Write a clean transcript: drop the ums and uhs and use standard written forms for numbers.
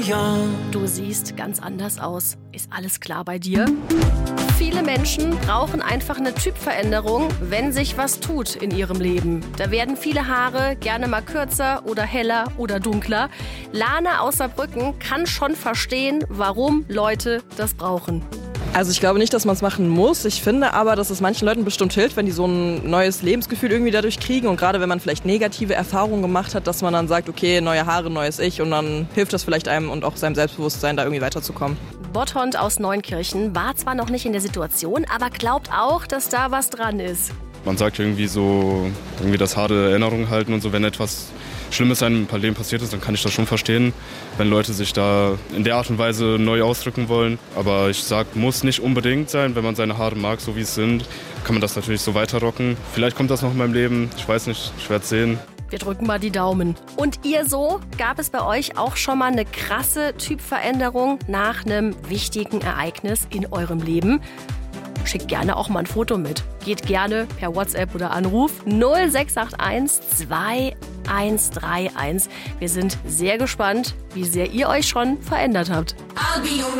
young. Du siehst ganz anders aus. Ist alles klar bei dir? Viele Menschen brauchen einfach eine Typveränderung, wenn sich was tut in ihrem Leben. Da werden viele Haare gerne mal kürzer oder heller oder dunkler. Lana aus Saarbrücken kann schon verstehen, warum Leute das brauchen. Also ich glaube nicht, dass man es machen muss. Ich finde aber, dass es manchen Leuten bestimmt hilft, wenn die so ein neues Lebensgefühl irgendwie dadurch kriegen. Und gerade wenn man vielleicht negative Erfahrungen gemacht hat, dass man dann sagt, okay, neue Haare, neues Ich. Und dann hilft das vielleicht einem und auch seinem Selbstbewusstsein, da irgendwie weiterzukommen. Botthond aus Neunkirchen war zwar noch nicht in der Situation, aber glaubt auch, dass da was dran ist. Man sagt irgendwie so, dass harte Erinnerungen halten und so, wenn etwas Schlimmes einem im Leben passiert ist, dann kann ich das schon verstehen, wenn Leute sich da in der Art und Weise neu ausdrücken wollen. Aber ich sag, muss nicht unbedingt sein, wenn man seine Haare mag, so wie es sind, kann man das natürlich so weiterrocken. Vielleicht kommt das noch in meinem Leben, ich weiß nicht, ich werde es sehen. Wir drücken mal die Daumen. Und ihr so? Gab es bei euch auch schon mal eine krasse Typveränderung nach einem wichtigen Ereignis in eurem Leben? Schickt gerne auch mal ein Foto mit. Geht gerne per WhatsApp oder Anruf 0681 2131. Wir sind sehr gespannt, wie sehr ihr euch schon verändert habt.